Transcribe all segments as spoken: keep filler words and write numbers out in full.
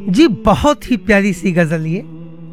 जी बहुत ही प्यारी सी गजल ये।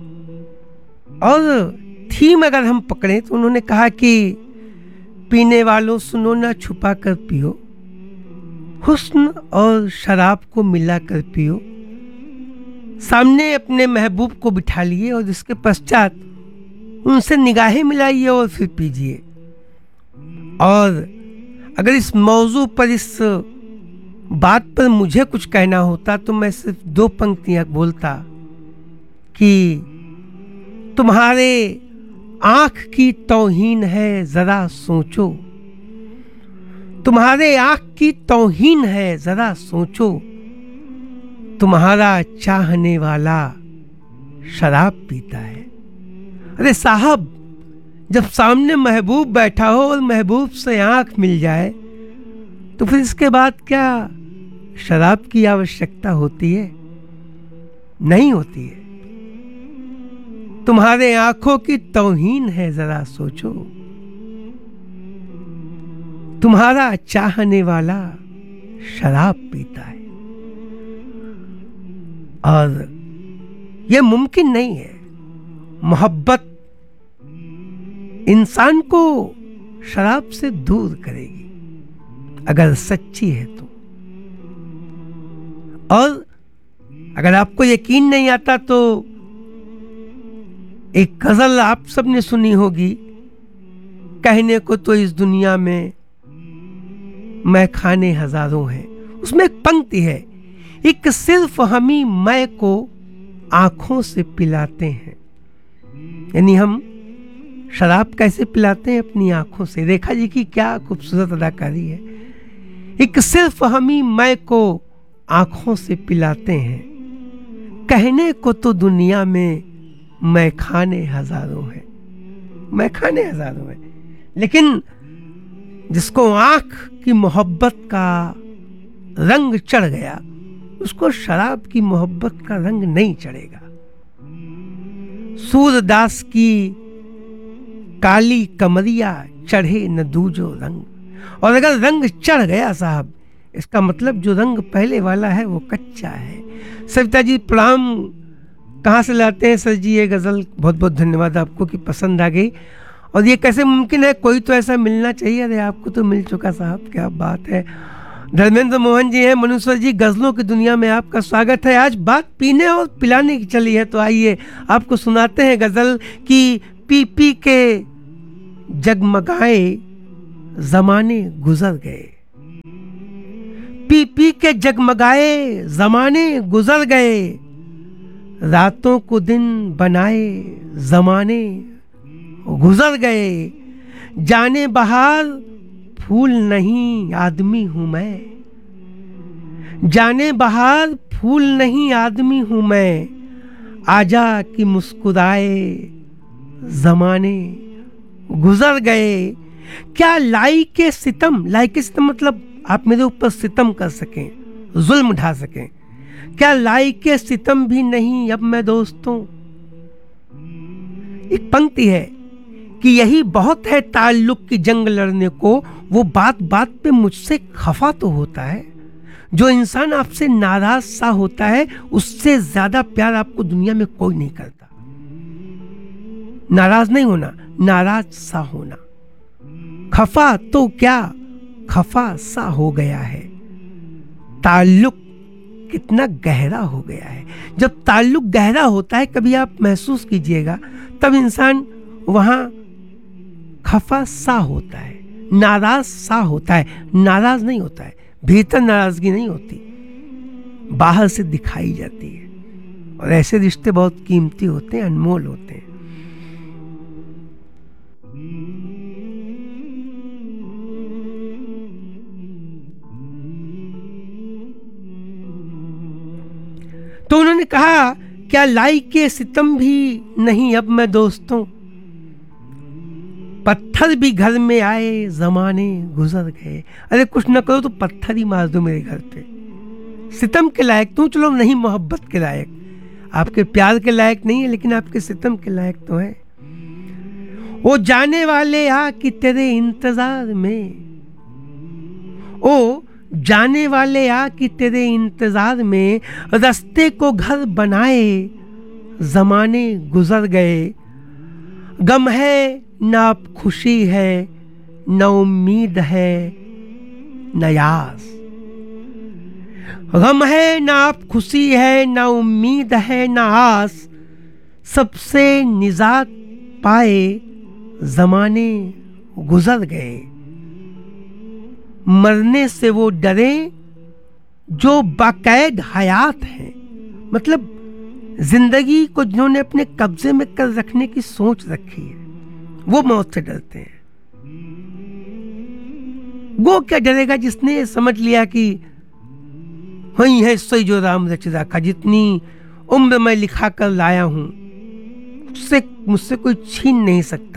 और थीम अगर हम पकड़ें तो उन्होंने कहा कि पीने वालों सुनो ना छुपा कर पियो, हुस्न और शराब को मिला कर पियो, सामने अपने महबूब को बिठा लिए और इसके पश्चात उनसे निगाहें मिलाइए और फिर पीजिए। और अगर इस मौजू पर, इस बात पर मुझे कुछ कहना होता तो मैं सिर्फ दो पंक्तियां बोलता कि तुम्हारे आंख की तौहीन है जरा सोचो, तुम्हारे आंख की तौहीन है जरा सोचो, तुम्हारा चाहने वाला शराब पीता है। अरे साहब, जब सामने महबूब बैठा हो और महबूब से आंख मिल जाए तो फिर इसके बाद क्या शराब की आवश्यकता होती है? नहीं होती है। तुम्हारे आंखों की तौहीन है जरा सोचो, तुम्हारा चाहने वाला शराब पीता है। और यह मुमकिन नहीं है। मोहब्बत इंसान को शराब से दूर करेगी अगर सच्ची है तो। और अगर आपको यकीन नहीं आता तो एक गजल आप सबने सुनी होगी, कहने को तो इस दुनिया में मैं खाने हजारों हैं। उसमें एक पंक्ति है, एक सिर्फ हम ही मैं को आंखों से पिलाते हैं। यानी हम शराब कैसे पिलाते हैं? अपनी आंखों से। रेखा जी की क्या खूबसूरत अदाकारी है। एक सिर्फ हम ही मैं को आंखों से पिलाते हैं, कहने को तो दुनिया में मैं खाने हजारों हैं। मैं खाने हजारों हैं, लेकिन जिसको आंख की मोहब्बत का रंग चढ़ गया उसको शराब की मोहब्बत का रंग नहीं चढ़ेगा। सूरदास की काली कमरिया चढ़े न दूजो रंग। और अगर रंग चढ़ गया साहब, इसका मतलब जो रंग पहले वाला है वो कच्चा है। सविता जी प्रणाम, कहाँ से लाते हैं सर जी ये गज़ल? बहुत बहुत धन्यवाद आपको कि पसंद आ गई। और ये कैसे मुमकिन है? कोई तो ऐसा मिलना चाहिए। अरे आपको तो मिल चुका साहब, क्या बात है। धर्मेंद्र मोहन जी हैं। मनुष्य जी, गज़लों की दुनिया में आपका स्वागत है। आज बात पीने और पिलाने की चली है तो आइए आपको सुनाते हैं गज़ल कि पी पी के जगमगाए जमाने गुजर गए, पी पी के जगमगाए जमाने गुजर गए, रातों को दिन बनाए जमाने गुजर गए, जाने बहार फूल नहीं आदमी हूं मैं, जाने बहार फूल नहीं आदमी हूं मैं, आजा कि मुस्कुराए जमाने गुजर गए। क्या लाई के सितम, लाई के सितम मतलब आप मेरे ऊपर सितम कर सकें, जुल्म ढा सकें, क्या लाई के सितम भी नहीं अब मैं दोस्तों। एक पंक्ति है कि यही बहुत है ताल्लुक की जंग लड़ने को, वो बात बात पे मुझसे खफा तो होता है। जो इंसान आपसे नाराज सा होता है उससे ज्यादा प्यार आपको दुनिया में कोई नहीं करता। नाराज नहीं होना, नाराज सा होना। खफा तो क्या, खफा सा हो गया है। ताल्लुक कितना गहरा हो गया है। जब ताल्लुक गहरा होता है, कभी आप महसूस कीजिएगा, तब इंसान वहां खफा सा होता है, नाराज सा होता है। नाराज नहीं होता है, भीतर नाराजगी नहीं होती, बाहर से दिखाई जाती है। और ऐसे रिश्ते बहुत कीमती होते हैं, अनमोल होते हैं। तो उन्होंने कहा क्या लाई के सितम भी नहीं अब मैं दोस्तों, पत्थर भी घर में आए जमाने गुजर गए। अरे कुछ न करो तो पत्थर ही मार दो मेरे घर पे। सितम के लायक तो चलो नहीं, मोहब्बत के लायक, आपके प्यार के लायक नहीं है लेकिन आपके सितम के लायक तो है। वो जाने वाले आ कि तेरे इंतजार में, ओ जाने वाले आ कि तेरे इंतजार में रास्ते को घर बनाए, जमाने गुजर गए। गम है ना अब खुशी है, न उम्मीद है न आस। गम है ना अब खुशी है, न उम्मीद है न आस। सबसे निजात पाए जमाने गुजर गए। मरने से वो डरे जो बाकायद हयात हैं। मतलब जिंदगी को जिन्होंने अपने कब्जे में कर रखने की सोच रखी है, वो मौत से डरते हैं। वो क्या डरेगा जिसने समझ लिया कि वही है सही जो राम रच रखा, जितनी उम्र मैं लिखा कर लाया हूं उससे मुझसे कोई छीन नहीं सकता।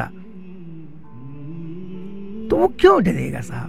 तो वो क्यों डरेगा साहब?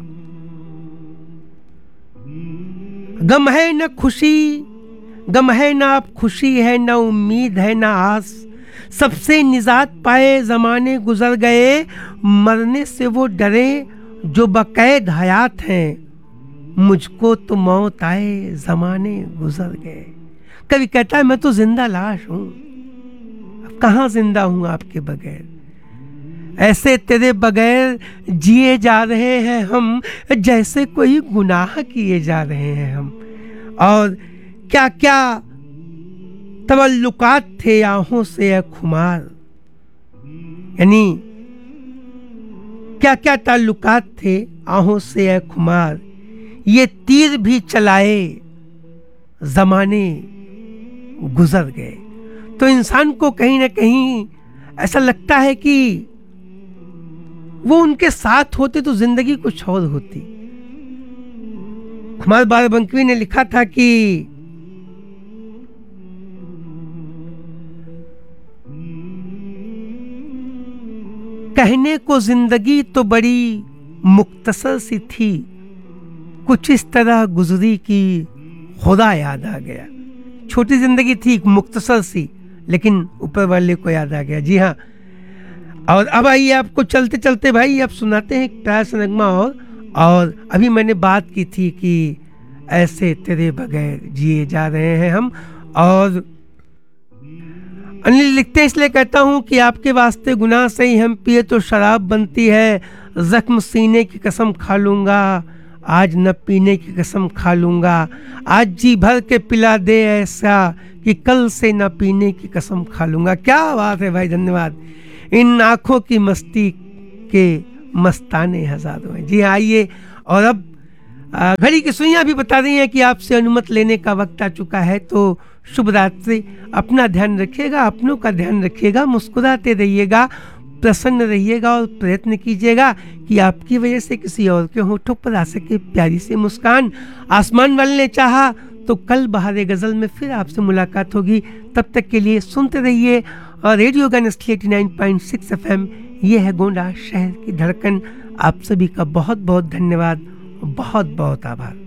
गम है न खुशी, गम है ना अब खुशी है, न उम्मीद है न आस। सबसे निजात पाए जमाने गुजर गए। मरने से वो डरे जो बाकायद हयात हैं। मुझको तो मौत आए जमाने गुजर गए। कभी कहता है मैं तो जिंदा लाश हूं, अब कहां जिंदा हूं आपके बगैर। ऐसे तेरे बगैर जिए जा रहे हैं हम, जैसे कोई गुनाह किए जा रहे हैं हम। और क्या क्या तवल्लुकात थे आंखों से खुमार, यानी क्या क्या ताल्लुकात थे आंखों से खुमार। ये तीर भी चलाए जमाने गुजर गए। तो इंसान को कहीं ना कहीं ऐसा लगता है कि वो उनके साथ होते तो जिंदगी कुछ और होती। खुमार बाराबंकी ने लिखा था कि कहने को जिंदगी तो बड़ी मुख्तसर सी थी, कुछ इस तरह गुजरी कि खुदा याद आ गया। छोटी जिंदगी थी मुख्तसर सी, लेकिन ऊपर वाले को याद आ गया। जी हाँ, और अब आइए आपको चलते चलते भाई अब सुनाते हैं एक प्यार सा नगमा। और और अभी मैंने बात की थी कि ऐसे तेरे बगैर जिए जा रहे हैं हम। और अनिल लिखते हैं, इसलिए कहता हूं कि आपके वास्ते गुनाह से ही हम पिए तो शराब बनती है। जख्म सीने की कसम खा लूंगा, आज न पीने की कसम खा लूंगा। आज जी भर के पिला दे ऐसा कि कल से न पीने की कसम खा लूंगा। क्या बात है भाई, धन्यवाद। इन आंखों की मस्ती के मस्ताने हजारों हैं। जी आइए, और अब घड़ी की सुइयां भी बता रही हैं कि आपसे अनुमति लेने का वक्त आ चुका है। तो शुभ रात्रि, अपना ध्यान रखिएगा, अपनों का ध्यान रखिएगा, मुस्कुराते रहिएगा, प्रसन्न रहिएगा और प्रयत्न कीजिएगा कि आपकी वजह से किसी और के होठों पर आ सके प्यारी सी मुस्कान। आसमान वाले ने चाहा तो कल बहारे गजल में फिर आपसे मुलाकात होगी। तब तक के लिए सुनते रहिए और radio gun eighty nine point six F M. ये है गोंडा शहर की धड़कन। आप सभी का बहुत बहुत धन्यवाद, बहुत बहुत आभार।